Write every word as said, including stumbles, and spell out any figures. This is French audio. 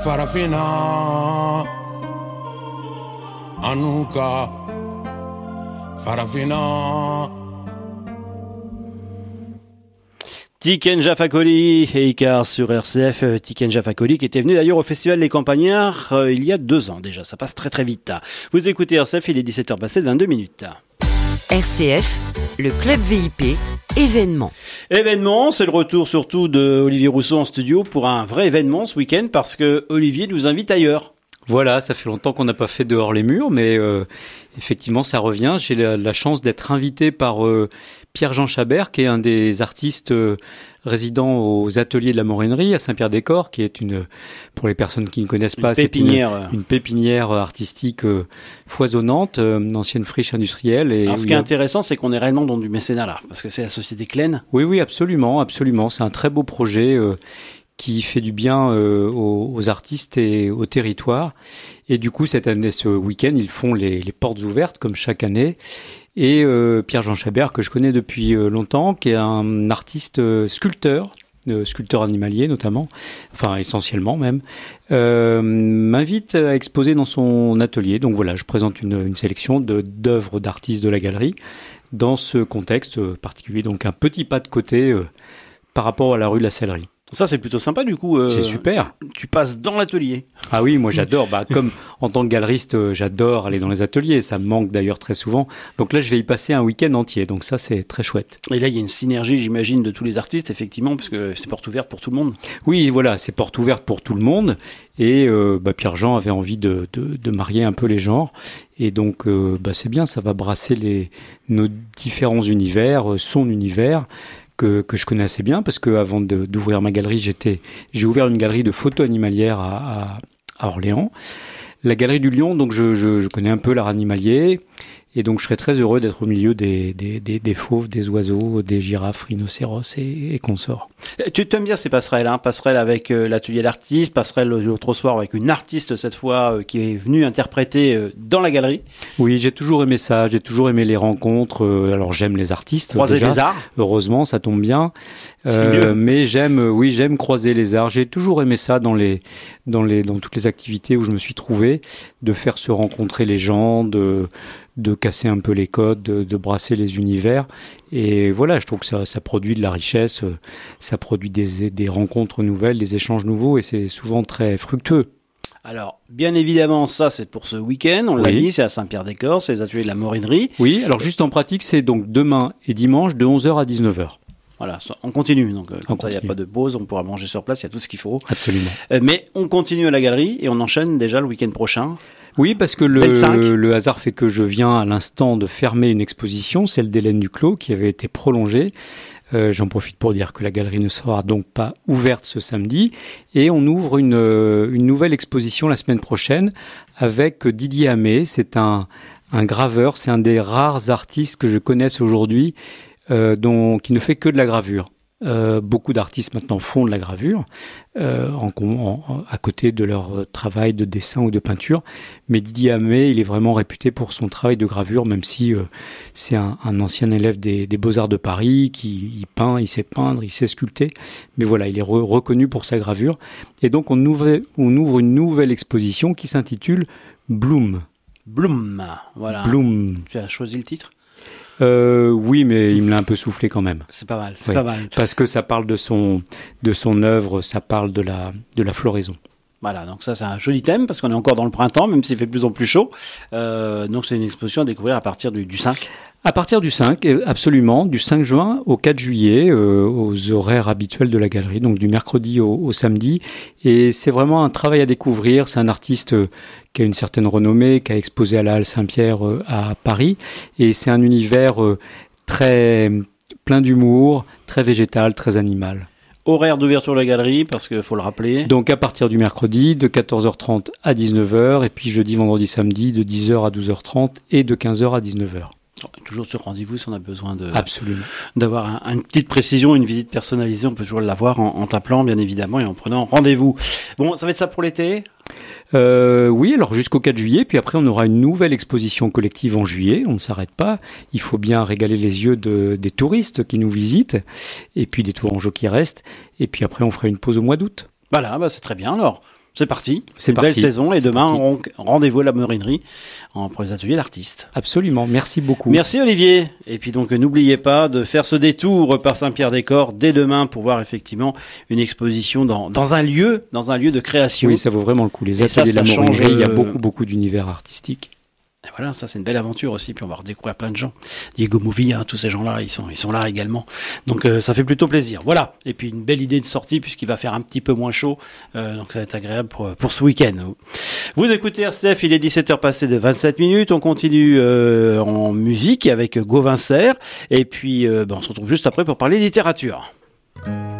Farafina, Anouka, Farafina. Tiken Jah Fakoly et Icar sur R C F. Tiken Jah Fakoly qui était venu d'ailleurs au Festival des Campagnards euh, il y a deux ans déjà. Ça passe très très vite. Vous écoutez R C F, il est dix-sept heures passées de vingt-deux minutes. R C F, le club V I P, événement. Événement, c'est le retour surtout de Olivier Rousseau en studio pour un vrai événement ce week-end parce que Olivier nous invite ailleurs. Voilà, ça fait longtemps qu'on n'a pas fait dehors les murs, mais euh, effectivement ça revient. J'ai la, la chance d'être invité par euh, Pierre-Jean Chabert, qui est un des artistes euh, résidents aux ateliers de la Morinerie à Saint-Pierre-des-Corps, qui est une, pour les personnes qui ne connaissent pas, une pépinière, c'est une, une pépinière artistique euh, foisonnante, euh, une ancienne friche industrielle. Et alors ce qui est intéressant, c'est qu'on est réellement dans du mécénat là, parce que c'est la société Klein. Oui, oui, absolument, absolument. C'est un très beau projet. Euh, qui fait du bien euh, aux, aux artistes et au territoire. Et du coup, cette année, ce week-end, ils font les, les portes ouvertes, comme chaque année. Et euh, Pierre-Jean Chabert, que je connais depuis euh, longtemps, qui est un artiste euh, sculpteur, euh, sculpteur animalier notamment, enfin essentiellement même, euh, m'invite à exposer dans son atelier. Donc voilà, je présente une, une sélection de, d'œuvres d'artistes de la galerie dans ce contexte particulier. Donc un petit pas de côté euh, par rapport à la rue de la Sellerie. Ça, c'est plutôt sympa, du coup. Euh, c'est super. Tu passes dans l'atelier. Ah oui, moi j'adore. Bah, comme en tant que galeriste, euh, j'adore aller dans les ateliers. Ça me manque d'ailleurs très souvent. Donc là, je vais y passer un week-end entier. Donc ça, c'est très chouette. Et là, il y a une synergie, j'imagine, de tous les artistes, effectivement, parce que c'est porte ouverte pour tout le monde. Oui, voilà, c'est porte ouverte pour tout le monde. Et euh, bah, Pierre-Jean avait envie de, de, de marier un peu les genres. Et donc, euh, bah, c'est bien, ça va brasser les, nos différents univers, son univers. Que, que je connais assez bien parce que avant de, d'ouvrir ma galerie, j'étais, j'ai ouvert une galerie de photos animalières à, à, à Orléans. La galerie du Lion, donc je, je, je connais un peu l'art animalier. Et donc, je serais très heureux d'être au milieu des, des, des, des fauves, des oiseaux, des girafes, rhinocéros et, et consorts. Tu aimes bien ces passerelles, hein, passerelles avec euh, l'atelier d'artiste, passerelle l'autre soir avec une artiste cette fois euh, qui est venue interpréter euh, dans la galerie. Oui, j'ai toujours aimé ça, j'ai toujours aimé les rencontres. Euh, alors, j'aime les artistes. Croiser déjà. les arts. Heureusement, ça tombe bien. Euh, mais j'aime, oui, j'aime croiser les arts. J'ai toujours aimé ça dans les, dans les, dans toutes les activités où je me suis trouvé, de faire se rencontrer les gens, de, de casser un peu les codes, de, de brasser les univers. Et voilà, je trouve que ça, ça produit de la richesse, ça produit des, des rencontres nouvelles, des échanges nouveaux, et c'est souvent très fructueux. Alors, bien évidemment, ça, c'est pour ce week-end. On oui. l'a dit, c'est à Saint-Pierre-des-Corps, c'est les ateliers de la Morinerie. Oui, alors juste en pratique, c'est donc demain et dimanche de onze heures à dix-neuf heures. Voilà, on continue, donc euh, comme on ça il n'y a pas de pause, on pourra manger sur place, il y a tout ce qu'il faut. Absolument. Euh, mais on continue à la galerie et on enchaîne déjà le week-end prochain. Oui, parce que le, le hasard fait que je viens à l'instant de fermer une exposition, celle d'Hélène Duclos, qui avait été prolongée. Euh, j'en profite pour dire que la galerie ne sera donc pas ouverte ce samedi. Et on ouvre une, une nouvelle exposition la semaine prochaine avec Didier Hamé. C'est un, un graveur, c'est un des rares artistes que je connaisse aujourd'hui Euh, dont, qui ne fait que de la gravure. Euh, beaucoup d'artistes maintenant font de la gravure euh, en, en, à côté de leur travail de dessin ou de peinture, mais Didier Hamé, il est vraiment réputé pour son travail de gravure, même si euh, c'est un, un ancien élève des, des Beaux-Arts de Paris, qui il peint, il sait peindre, il sait sculpter, mais voilà, il est re, reconnu pour sa gravure. Et donc on ouvre, on ouvre une nouvelle exposition qui s'intitule Bloom. Bloom, voilà. Bloom. Tu as choisi le titre ? Euh, oui, mais il me l'a un peu soufflé quand même. C'est pas mal, c'est oui. pas mal. Parce que ça parle de son, de son œuvre, ça parle de la, de la floraison. Voilà, donc ça c'est un joli thème parce qu'on est encore dans le printemps, même s'il fait de plus en plus chaud. Euh, donc c'est une exposition à découvrir à partir du, du cinq. À partir du cinq, absolument, du cinq juin au quatre juillet, euh, aux horaires habituels de la galerie, donc du mercredi au, au samedi. Et c'est vraiment un travail à découvrir. C'est un artiste euh, qui a une certaine renommée, qui a exposé à la Halle Saint-Pierre euh, à Paris. Et c'est un univers euh, très plein d'humour, très végétal, très animal. Horaire d'ouverture de la galerie, parce qu'il faut le rappeler. Donc à partir du mercredi, de quatorze heures trente à dix-neuf heures, et puis jeudi, vendredi, samedi, de dix heures à douze heures trente et de quinze heures à dix-neuf heures. Toujours sur rendez-vous si on a besoin de, Absolument. d'avoir un, une petite précision, une visite personnalisée, on peut toujours l'avoir en, en t'appelant bien évidemment et en prenant rendez-vous. Bon, ça va être ça pour l'été ? Euh, oui, alors jusqu'au quatre juillet, puis après on aura une nouvelle exposition collective en juillet, on ne s'arrête pas, il faut bien régaler les yeux de, des touristes qui nous visitent, et puis des tourangeaux qui restent, et puis après on fera une pause au mois d'août. Voilà, bah c'est très bien alors. C'est parti. C'est une belle parti. saison. Et C'est demain, parti. on, rendez-vous à la Morinerie en, pour les ateliers d'artistes. Absolument. Merci beaucoup. Merci Olivier. Et puis donc, n'oubliez pas de faire ce détour par Saint-Pierre-des-Corps dès demain pour voir effectivement une exposition dans, dans un lieu, dans un lieu de création. Oui, ça vaut vraiment le coup. Les Et ça, ateliers ça de la Morinerie, change, il y a euh, beaucoup, beaucoup d'univers artistiques. Et voilà, ça c'est une belle aventure aussi, puis on va redécouvrir plein de gens. Diego Movilla, tous ces gens-là, ils sont, ils sont là également. Donc euh, ça fait plutôt plaisir. Voilà, et puis une belle idée de sortie puisqu'il va faire un petit peu moins chaud, euh, donc ça va être agréable pour, pour ce week-end. Vous écoutez R C F, il est dix-sept heures passées de vingt-sept minutes, on continue euh, en musique avec Gauvin Serre, et puis euh, ben, on se retrouve juste après pour parler littérature.